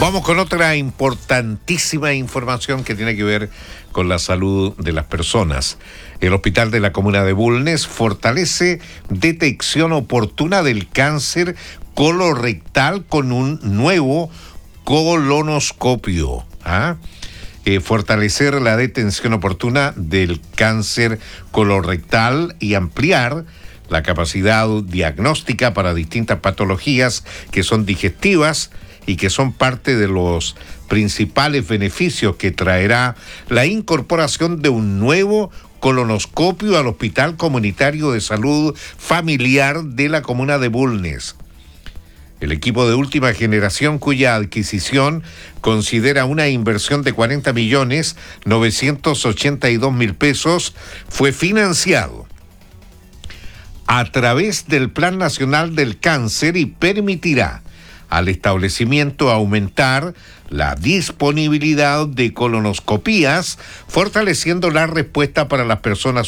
Vamos con otra importantísima información que tiene que ver con la salud de las personas. El Hospital de la Comuna de Bulnes fortalece detección oportuna del cáncer colorectal con un nuevo colonoscopio. Fortalecer la detención oportuna del cáncer colorectal y ampliar la capacidad diagnóstica para distintas patologías que son digestivas y que son parte de los principales beneficios que traerá la incorporación de un nuevo colonoscopio al Hospital Comunitario de Salud Familiar de la Comuna de Bulnes. El equipo de última generación, cuya adquisición considera una inversión de 40.982.000 pesos, fue financiado a través del Plan Nacional del Cáncer y permitirá al establecimiento aumentar la disponibilidad de colonoscopías, fortaleciendo la respuesta para las personas